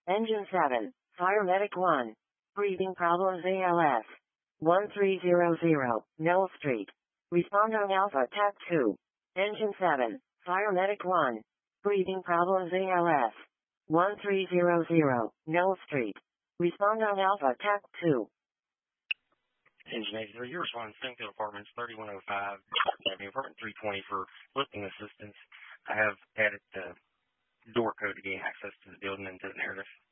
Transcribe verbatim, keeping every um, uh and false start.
Engine seven, Fire Medic one. Breathing problems A L S. one three zero zero, Knoll Street. Respond on Alpha T A C two. Engine seven, Fire Medic one. Breathing problems A L S. one three zero zero, Knoll Street. Respond on Alpha T A C two. Engine eighty-three, your response, Springfield Apartments, thirty-one oh five, apartment three twenty for lifting assistance. I have added the door code to gain access to the building and to the narrative.